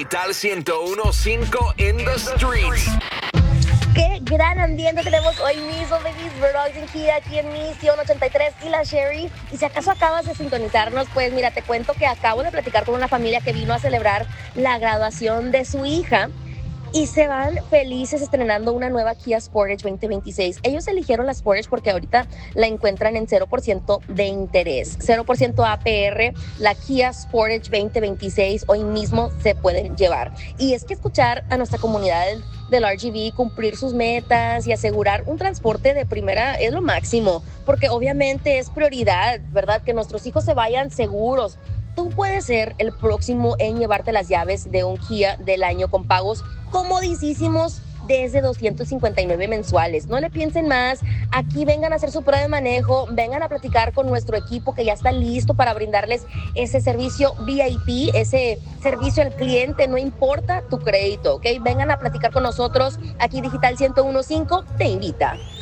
Digital 101.5 in the streets. Qué gran ambiente tenemos hoy mismo, babies. Vlogs en Kia, aquí en Misión 83 y la Sherry. Y si acaso acabas de sintonizarnos, pues mira, te cuento que acabo de platicar con una familia que vino a celebrar la graduación de su hija. Y se van felices estrenando una nueva Kia Sportage 2026. Ellos eligieron la Sportage porque ahorita la encuentran en 0% de interés. 0% APR, la Kia Sportage 2026 hoy mismo se pueden llevar. Y es que escuchar a nuestra comunidad del RGV cumplir sus metas y asegurar un transporte de primera es lo máximo. Porque obviamente es prioridad, ¿verdad? Que nuestros hijos se vayan seguros. Tú puedes ser el próximo en llevarte las llaves de un Kia del año con pagos comodísimos desde 259 mensuales. No le piensen más, aquí vengan a hacer su prueba de manejo, vengan a platicar con nuestro equipo que ya está listo para brindarles ese servicio VIP, ese servicio al cliente, no importa tu crédito, ¿ok? Vengan a platicar con nosotros, aquí Digital 101.5 te invita.